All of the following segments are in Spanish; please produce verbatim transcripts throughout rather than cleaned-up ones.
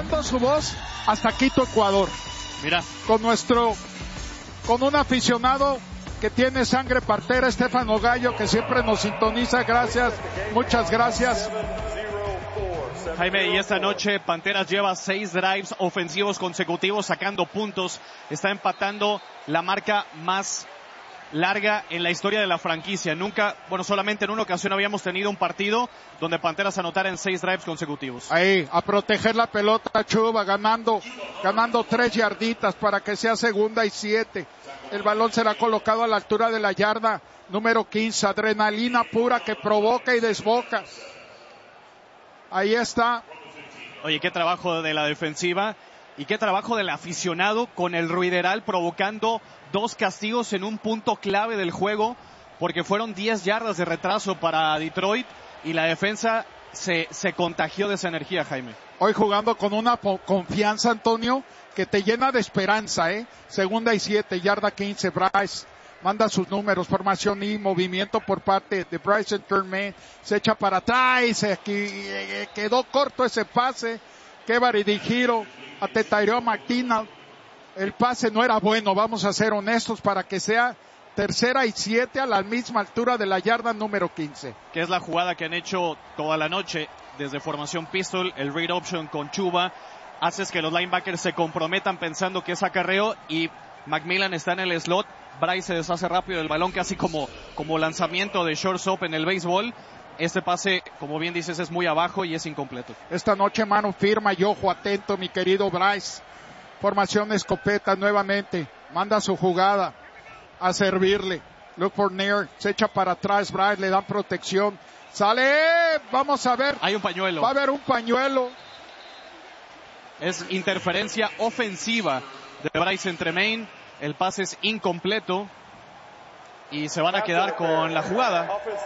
elevando su voz hasta Quito, Ecuador. Mira. Con nuestro, con un aficionado que tiene sangre partera, Estefano Gallo, que siempre nos sintoniza. Gracias, muchas gracias. Jaime, y esta noche Panteras lleva seis drives ofensivos consecutivos sacando puntos. Está empatando la marca más larga en la historia de la franquicia. Nunca, bueno, solamente en una ocasión habíamos tenido un partido donde Panteras anotara en seis drives consecutivos. Ahí, a proteger la pelota, Chuba, ganando, ganando tres yarditas para que sea segunda y siete. El balón será colocado a la altura de la yarda número quince. Adrenalina pura que provoca y desboca. Ahí está. Oye, qué trabajo de la defensiva y qué trabajo del aficionado con el ruideral provocando dos castigos en un punto clave del juego, porque fueron diez yardas de retraso para Detroit y la defensa se, se contagió de esa energía, Jaime. Hoy jugando con una confianza, Antonio, que te llena de esperanza, ¿eh? Segunda y siete, yarda quince, Bryce manda sus números, formación y movimiento por parte de Bryson Turman, se echa para atrás, aquí quedó corto ese pase, qué giro a Tetairo McDonald, el pase no era bueno, vamos a ser honestos, para que sea tercera y siete a la misma altura de la yarda número quince. Que es la jugada que han hecho toda la noche, desde formación pistol, el read option con Chuba, haces que los linebackers se comprometan pensando que es acarreo y McMillan está en el slot, Bryce se deshace rápido del balón casi como, como lanzamiento de shortstop en el béisbol. Este pase, como bien dices, es muy abajo y es incompleto. Esta noche mano firma y ojo atento, mi querido Bryce. Formación escopeta nuevamente, manda su jugada a servirle. Look for near, se echa para atrás Bryce, le dan protección. Sale, vamos a ver. Hay un pañuelo. Va a haber un pañuelo. Es interferencia ofensiva de Bryce Tremaine. El pase es incompleto y se van a quedar con la jugada.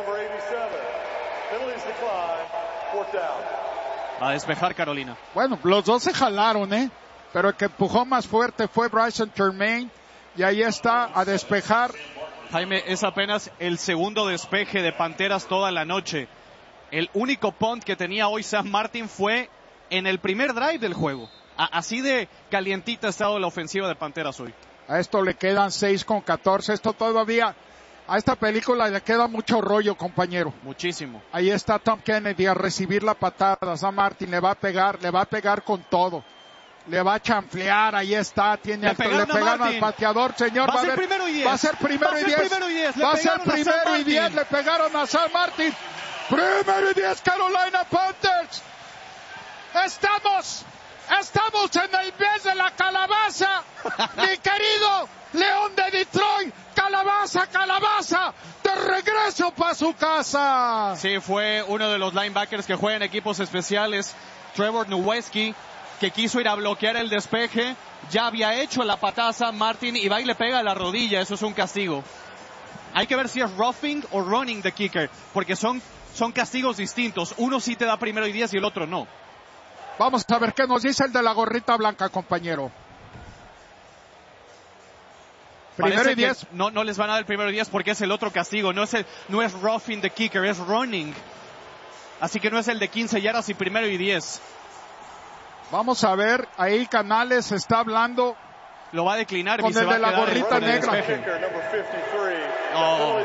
Va a despejar Carolina. Bueno, los dos se jalaron, ¿eh? Pero el que empujó más fuerte fue Bryson Tremaine. Y ahí está, a despejar. Jaime, es apenas el segundo despeje de Panteras toda la noche. El único punt que tenía hoy Sam Martin fue en el primer drive del juego. A- así de calientita ha estado la ofensiva de Panteras hoy. A esto le quedan seis con catorce. Esto todavía, a esta película le queda mucho rollo, compañero. Muchísimo. Ahí está Tom Kennedy a recibir la patada. Sam Martin le va a pegar, le va a pegar con todo. Le va a chanflear, ahí está, tiene Le alto, pegaron le a pegaron Martin. al pateador, señor. Va a Va a ser ver- primero y diez. Va a ser primero Va a y ser diez. primero y diez. Le Va a ser pegaron a Sam primero y Martin. diez. Le pegaron a Sam Martin. Primero y diez, Carolina Panthers. Estamos, estamos en el mes de la calabaza. Mi querido León de Detroit. Calabaza, calabaza. De regreso para su casa. Sí, fue uno de los linebackers que juega en equipos especiales, Trevor Nowinski, que quiso ir a bloquear el despeje. Ya había hecho la pataza Martin y va y le pega a la rodilla. Eso es un castigo. Hay que ver si es roughing o running the kicker, porque son, son castigos distintos. Uno sí te da primero y diez y el otro no. Vamos a ver qué nos dice el de la gorrita blanca, compañero. Primero Parece y diez. que no, no les van a dar el primero y diez porque es el otro castigo. No es, el, no es roughing the kicker, es running. Así que no es el de quince yardas y primero y diez. Vamos a ver, ahí Canales está hablando. Lo va a declinar con y se el va de a la quedar gorrita en el negra. despeje. Oh.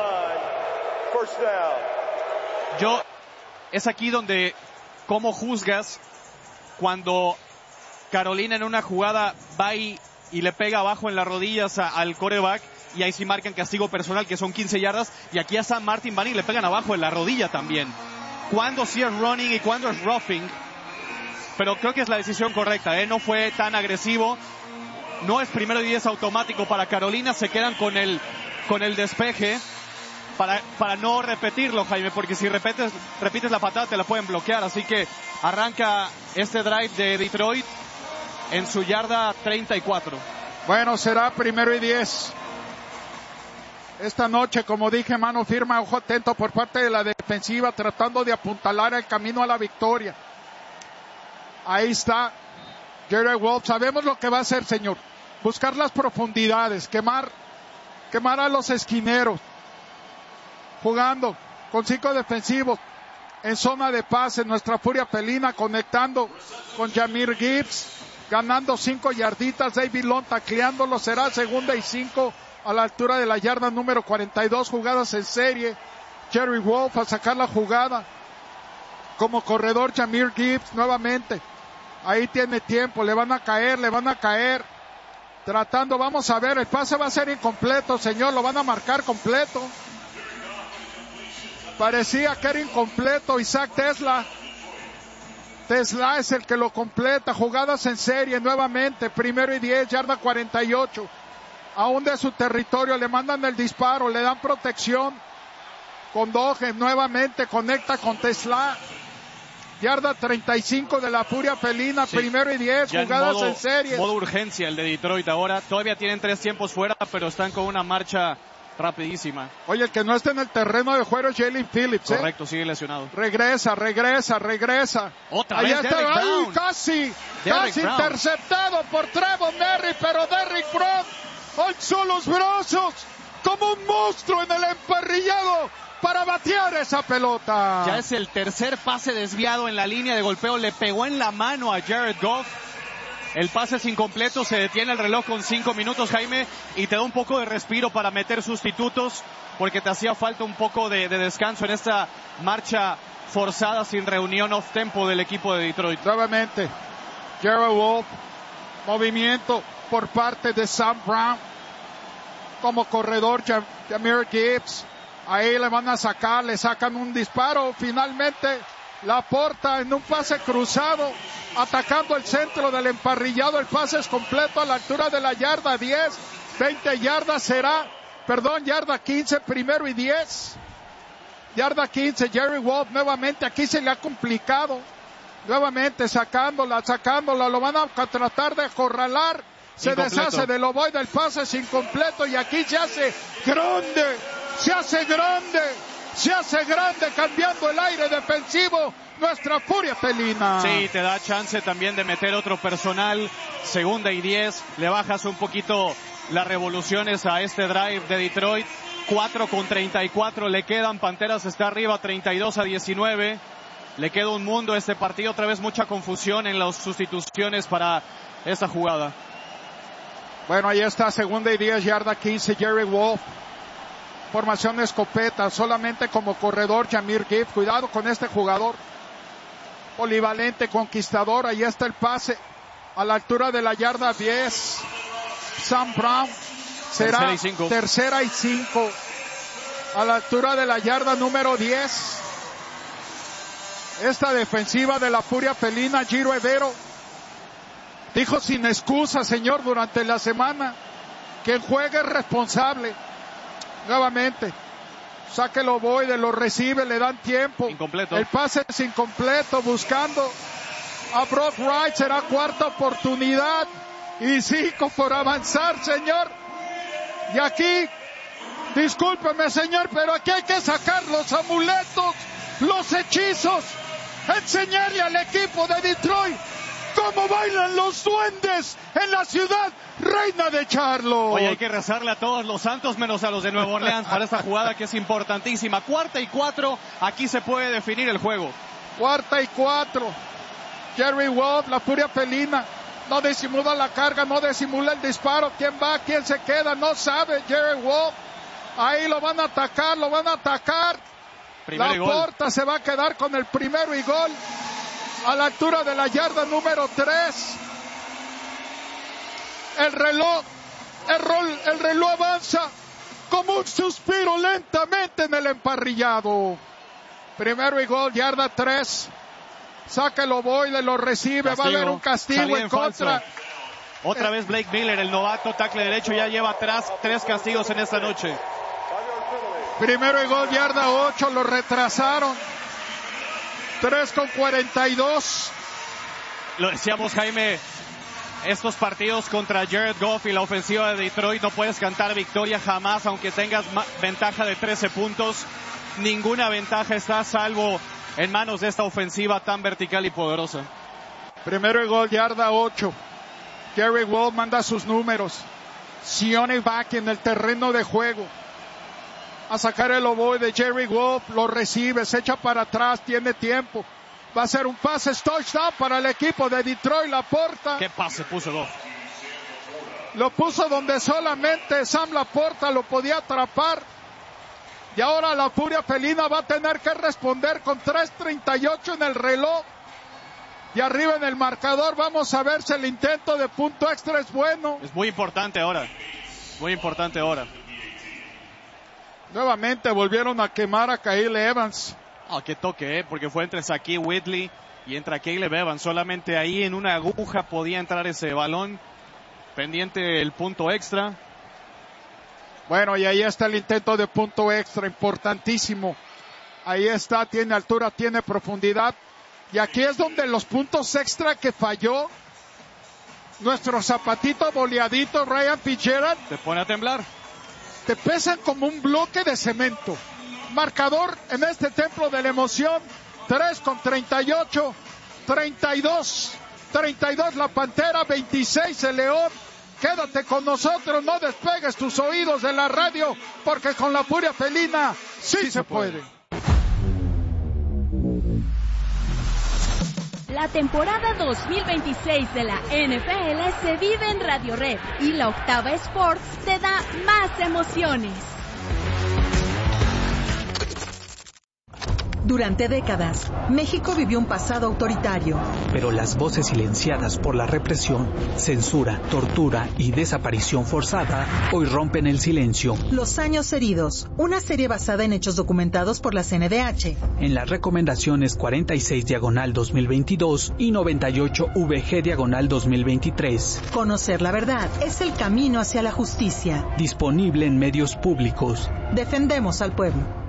Yo, es aquí donde, ¿cómo juzgas cuando Carolina en una jugada va y, y le pega abajo en las rodillas a, al quarterback y ahí sí marcan castigo personal que son quince yardas y aquí a Sam Martin van y le pegan abajo en la rodilla también? ¿Cuándo sí es running y cuándo es roughing? Pero creo que es la decisión correcta, ¿eh? No fue tan agresivo. No es primero y diez automático para Carolina. Se quedan con el, con el despeje para, para no repetirlo, Jaime, porque si repites, repites la patada te la pueden bloquear. Así que arranca este drive de Detroit en su yarda treinta y cuatro. Bueno, será primero y diez. Esta noche, como dije, mano firma, ojo atento por parte de la defensiva, tratando de apuntalar el camino a la victoria. Ahí está Jared Wolf. Sabemos lo que va a hacer, señor. Buscar las profundidades, quemar, quemar a los esquineros. Jugando con cinco defensivos. en zona de pase, nuestra furia felina conectando con Jahmyr Gibbs, ganando cinco yarditas, David Long tacleándolo, será segunda y cinco a la altura de la yarda número cuarenta y dos, jugadas en serie, Jerry Wolf a sacar la jugada, como corredor Jahmyr Gibbs nuevamente, ahí tiene tiempo, le van a caer, le van a caer, tratando, vamos a ver, el pase va a ser incompleto, señor, lo van a marcar completo. Parecía que era incompleto, Isaac Tesla. Tesla es el que lo completa, jugadas en serie nuevamente, primero y diez, yarda cuarenta y ocho. Aún de su territorio, le mandan el disparo, le dan protección. Con Doge, nuevamente conecta con Tesla. Yarda treinta y cinco de la furia felina, sí. Primero y diez, ya jugadas en, modo, en serie. Modo urgencia el de Detroit ahora, todavía tienen tres tiempos fuera, pero están con una marcha rapidísima. Oye, el que no está en el terreno de juego es Jalen Phillips, ¿eh? Correcto, sigue lesionado. Regresa, regresa, regresa. Otra Ahí vez está, Derrick ¡ay, Brown! casi! Derrick casi Brown. Interceptado por Trevon Merrick, pero Derrick Brown alzó los brazos como un monstruo en el emparrillado para batear esa pelota. Ya es el tercer pase desviado en la línea de golpeo, le pegó en la mano a Jared Goff. El pase es incompleto, se detiene el reloj con cinco minutos, Jaime, y te da un poco de respiro para meter sustitutos, porque te hacía falta un poco de, de descanso en esta marcha forzada sin reunión off tempo del equipo de Detroit. Nuevamente, Jared Wolf, movimiento por parte de Sam Brown, como corredor Jahmyr Gibbs, ahí le van a sacar, le sacan un disparo, finalmente la porta en un pase cruzado, atacando el centro del emparrillado, el pase es completo a la altura de la yarda diez, veinte yardas será, perdón, yarda quince, primero y diez, yarda quince, Jerry Wolf nuevamente, aquí se le ha complicado, nuevamente sacándola, sacándola, lo van a tratar de acorralar, se incompleto. Deshace del ovoide, el pase es incompleto y aquí se hace grande, se hace grande, se hace grande cambiando el aire defensivo nuestra furia felina. Sí, te da chance también de meter otro personal, segunda y diez, le bajas un poquito las revoluciones a este drive de Detroit, cuatro con treinta y cuatro le quedan, Panteras está arriba treinta y dos a diecinueve, le queda un mundo a este partido, otra vez mucha confusión en las sustituciones para esta jugada. Bueno, ahí está, segunda y diez, yarda quince, Jerry Wolf. Formación escopeta, solamente como corredor Jahmyr Gibbs. Cuidado con este jugador. Polivalente, conquistador. Ahí está el pase. A la altura de la yarda diez. Sam Brown. Será tercera y cinco. Tercera y cinco. A la altura de la yarda número diez. Esta defensiva de la furia felina, Giro Evero, dijo sin excusa, señor, durante la semana, que el juegue es responsable. Nuevamente, sáquelo Boyd, lo recibe, le dan tiempo. Incompleto. El pase es incompleto, buscando a Brock Wright, será cuarta oportunidad y cinco por avanzar, señor. Y aquí, discúlpeme, señor, pero aquí hay que sacar los amuletos, los hechizos, enseñarle al equipo de Detroit cómo bailan los duendes en la ciudad reina de Charlotte. Hoy hay que rezarle a todos los santos menos a los de Nueva Orleans para esta jugada que es importantísima. Cuarta y cuatro, aquí se puede definir el juego. Cuarta y cuatro. Jerry Wolf, la furia felina, no disimula la carga, no disimula el disparo. ¿Quién va? ¿Quién se queda? No sabe Jerry Wolf. Ahí lo van a atacar, lo van a atacar. Primero la porta se va a quedar con el primero y gol. A la altura de la yarda número tres. El reloj, el, rol, el reloj avanza como un suspiro lentamente en el emparrillado. Primero y gol, yarda tres. Sáquelo Boyle, lo recibe, castigo, va a haber un castigo en contra. Falso. Otra eh. vez Blake Miller, el novato, tackle derecho, ya lleva atrás tres castigos en esta noche. Primero y gol, yarda ocho, lo retrasaron. tres con cuarenta y dos. Lo decíamos, Jaime, estos partidos contra Jared Goff y la ofensiva de Detroit, no puedes cantar victoria jamás, aunque tengas ventaja de trece puntos. Ninguna ventaja está salvo en manos de esta ofensiva tan vertical y poderosa. Primero y gol, yarda ocho. Jerry Wolf manda sus números. Sione Baki en el terreno de juego. a sacar el oboe de Jerry Wolf, lo recibe, se echa para atrás, tiene tiempo. Va a ser un pase touchdown para el equipo de Detroit, Laporta. ¿Qué pase puso Goff? Lo puso donde solamente Sam Laporta lo podía atrapar. Y ahora la Furia Felina va a tener que responder con tres treinta y ocho en el reloj. Y arriba en el marcador, vamos a ver si el intento de punto extra es bueno. Es muy importante ahora. Muy importante ahora. Nuevamente volvieron a quemar a Kyle Evans. Oh, qué toque, ¿eh? Porque fue entre Shaquille Whitley y entre Caleb Evans. Solamente ahí en una aguja podía entrar ese balón. Pendiente el punto extra. Bueno, y ahí está el intento de punto extra, importantísimo. Ahí está, tiene altura, tiene profundidad. Y aquí es donde los puntos extra que falló nuestro zapatito boleadito Ryan Fitzgerald. Te pone a temblar. Te pesan como un bloque de cemento. Marcador en este templo de la emoción, tres con treinta y ocho, treinta y dos, treinta y dos la Pantera, veintiséis el León. Quédate con nosotros, no despegues tus oídos de la radio, porque con la Furia Felina sí, sí se puede. puede. La temporada dos mil veintiséis de la N F L se vive en Radio Red y la Octava Sports te da más emociones. Durante décadas, México vivió un pasado autoritario. Pero las voces silenciadas por la represión, censura, tortura y desaparición forzada hoy rompen el silencio. Los años heridos, una serie basada en hechos documentados por la C N D H. En las recomendaciones cuarenta y seis diagonal dos mil veintidós y noventa y ocho V G diagonal dos mil veintitrés. Conocer la verdad es el camino hacia la justicia. Disponible en medios públicos. Defendemos al pueblo.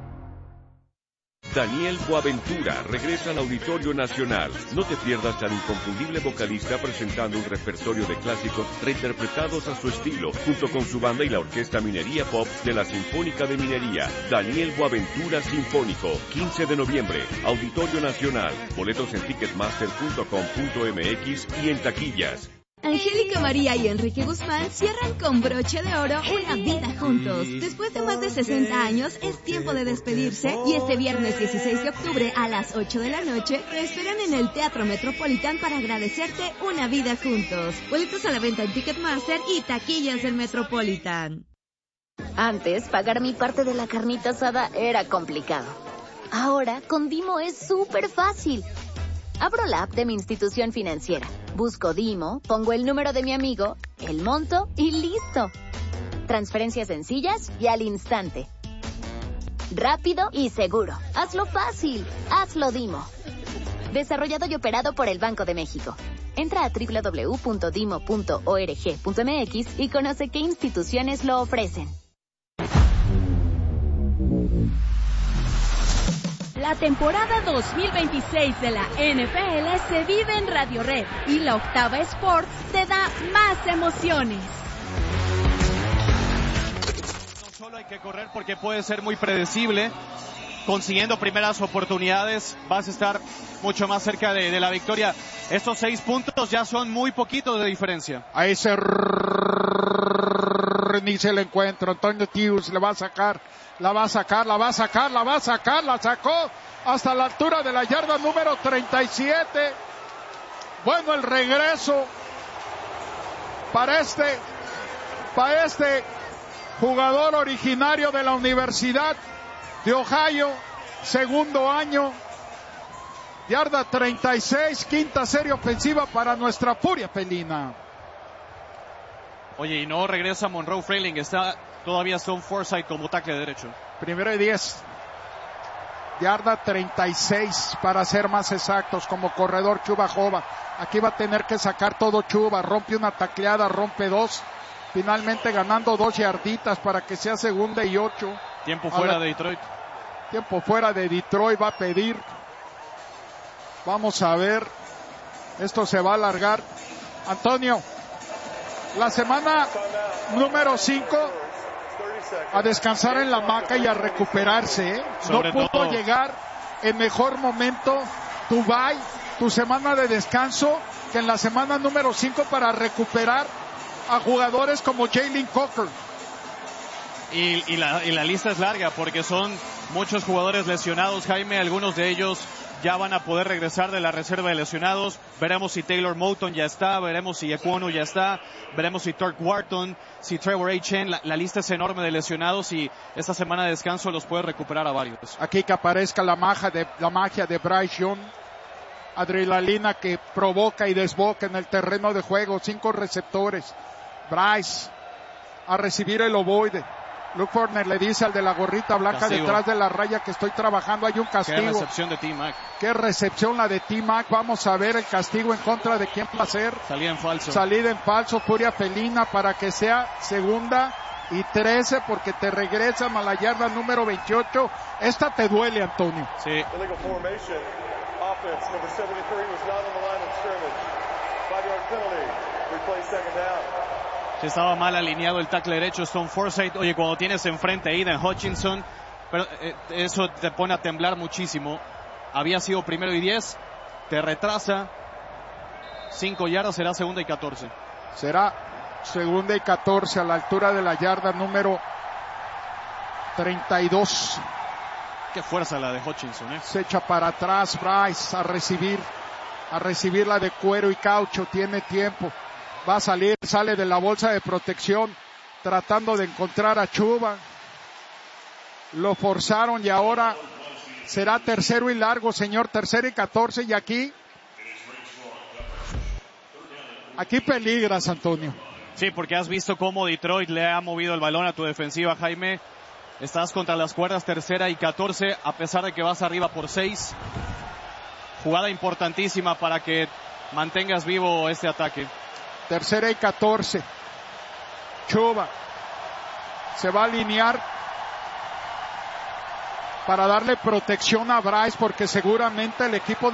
Daniel Boaventura regresa al Auditorio Nacional. No te pierdas al inconfundible vocalista presentando un repertorio de clásicos reinterpretados a su estilo, junto con su banda y la Orquesta Minería Pop de la Sinfónica de Minería. Daniel Boaventura Sinfónico, quince de noviembre, Auditorio Nacional. Boletos en ticketmaster punto com punto m x y en taquillas. Angélica María y Enrique Guzmán cierran con broche de oro una vida juntos. Después de más de sesenta años, es tiempo de despedirse y este viernes dieciséis de octubre a las ocho de la noche te esperan en el Teatro Metropolitan para agradecerte una vida juntos. Boletos a la venta en Ticketmaster y taquillas del Metropolitan. Antes, pagar mi parte de la carnita asada era complicado. Ahora, con Dimo es súper fácil. Abro la app de mi institución financiera, busco Dimo, pongo el número de mi amigo, el monto y listo. Transferencias sencillas y al instante. Rápido y seguro. Hazlo fácil. Hazlo Dimo. Desarrollado y operado por el Banco de México. Entra a doble u doble u doble u punto dimo punto org punto m x y conoce qué instituciones lo ofrecen. La temporada dos mil veintiséis de la N F L se vive en Radio Red y la Octava Sports te da más emociones. No solo hay que correr porque puede ser muy predecible. Consiguiendo primeras oportunidades vas a estar mucho más cerca de, de la victoria. Estos seis puntos ya son muy poquitos de diferencia. Ahí se reinicia el encuentro. Antonio Tius le va a sacar. La va a sacar, la va a sacar, la va a sacar, la sacó hasta la altura de la yarda número treinta y siete. Bueno, el regreso para este, para este jugador originario de la Universidad de Ohio, segundo año, yarda treinta y seis, quinta serie ofensiva para nuestra Furia Felina. Oye, y no regresa Monroe Frailing, está todavía Stone Forsythe como tackle de derecho. Primero y diez. Yarda treinta y seis para ser más exactos, como corredor Chuba Jova. Aquí va a tener que sacar todo Chuba. Rompe una tacleada, rompe dos. Finalmente ganando dos yarditas para que sea segunda y ocho. Tiempo fuera la... de Detroit. Tiempo fuera de Detroit va a pedir. Vamos a ver. Esto se va a alargar. Antonio, la semana número cinco a descansar en la hamaca y a recuperarse, ¿eh? No pudo todo. Llegar en mejor momento tu bye, tu semana de descanso, que en la semana número cinco para recuperar a jugadores como Jalen Coker. Y, y, la, y la lista es larga porque son muchos jugadores lesionados, Jaime. Algunos de ellos ya van a poder regresar de la reserva de lesionados. Veremos si Taylor Moton ya está, veremos si Ekwonu ya está, veremos si Turk Wharton, si Trevor Etienne. La, la lista es enorme de lesionados y esta semana de descanso los puede recuperar a varios. Aquí que aparezca la magia de, la magia de Bryce Young. Adrenalina que provoca y desboca en el terreno de juego. Cinco receptores. Bryce a recibir el ovoide. Luke Forner le dice al de la gorrita blanca castigo. Detrás de la raya que estoy trabajando, hay un castigo. Qué recepción de T-Mac. Qué recepción la de T-Mac. Vamos a ver el castigo en contra de quién va a ser. Salida en falso. Salida en falso, furia felina para que sea segunda y trece porque te regresan a la yarda número veintiocho. Esta te duele, Antonio. Sí. Sí, estaba mal alineado el tackle derecho Stone Forsythe. Oye, cuando tienes enfrente a Aiden Hutchinson, pero eh, eso te pone a temblar muchísimo. Había sido primero y diez, te retrasa cinco yardas, será segunda y catorce. Será segunda y catorce a la altura de la yarda número treinta y dos. Qué fuerza la de Hutchinson, ¿eh? Se echa para atrás Bryce a recibir, a recibir la de cuero y caucho, tiene tiempo. Va a salir, sale de la bolsa de protección, tratando de encontrar a Chuba. Lo forzaron y ahora será tercero y largo, señor, tercero y catorce, y aquí, aquí peligras, Antonio. Sí, porque has visto cómo Detroit le ha movido el balón a tu defensiva, Jaime. Estás contra las cuerdas, tercera y catorce, a pesar de que vas arriba por seis. Jugada importantísima para que mantengas vivo este ataque. Tercera y catorce. Chuba se va a alinear para darle protección a Bryce porque seguramente el equipo